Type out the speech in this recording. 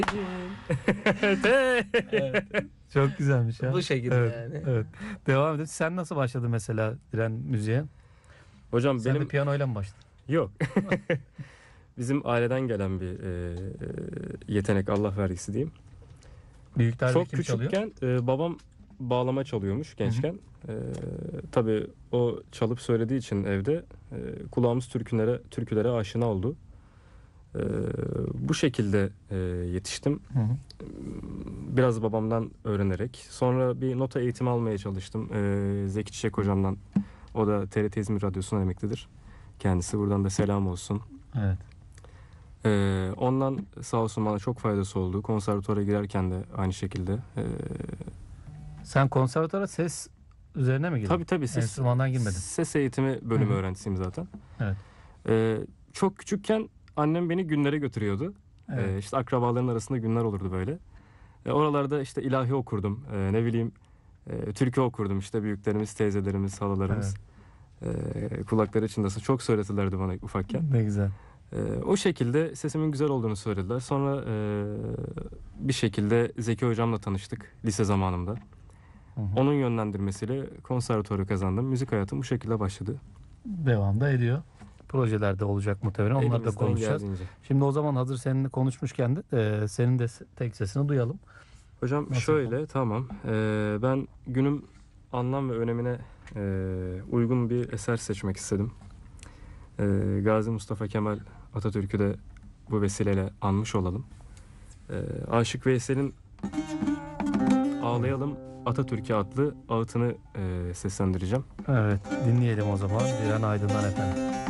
Evet. Çok güzelmiş ya. Bu şekilde Evet, yani. evet. Devam edelim. Sen nasıl başladın mesela Diren müziğe? Hocam Sen benim de piyanoyla mı başladın? yok. Bizim aileden gelen bir yetenek, Allah vergisi diyeyim. Büyüklerde Çok kim çalıyor? küçükken babam bağlama çalıyormuş gençken. Tabii o çalıp söylediği için evde kulağımız türkülere aşina oldu. Bu şekilde yetiştim. Hı hı. Biraz babamdan öğrenerek. Sonra bir nota eğitimi almaya çalıştım. Zeki Çiçek hocamdan. O da TRT İzmir Radyosu'na emeklidir. Kendisi, buradan da selam olsun. Evet. Ondan sağ olsun bana çok faydası oldu. Konservatuvara girerken de aynı şekilde. Sen konservatuvara ses üzerine mi girdin? Tabii Enstrümandan girmedin. ses eğitimi bölümü Hı hı. öğrencisiyim zaten. Evet. Çok küçükken annem beni günlere götürüyordu. Evet. İşte akrabaların arasında günler olurdu böyle. Oralarda işte ilahi okurdum. Ne bileyim türkü okurdum. İşte büyüklerimiz, teyzelerimiz, halalarımız. Kulakları çınlasın. Çok söyletilerdi bana ufakken. Ne güzel. O şekilde sesimin güzel olduğunu söylediler. Sonra bir şekilde Zeki hocamla tanıştık lise zamanımda. Hı hı. Onun yönlendirmesiyle konservatuvarı kazandım. Müzik hayatım bu şekilde başladı. Devam da ediyor. Projelerde olacak muhtemelen. Onları da Elimizden konuşacağız. geldiğince. Şimdi o zaman hazır seninle konuşmuşken de senin de tek sesini duyalım. Hocam Nasıl şöyle, tamam. Ben günün anlam ve önemine uygun bir eser seçmek istedim. Gazi Mustafa Kemal Atatürk'ü de bu vesileyle anmış olalım. Aşık Veysel'in Ağlayalım Atatürk'e adlı ağıtını seslendireceğim. Evet, dinleyelim o zaman Diren Aydın'dan efendim.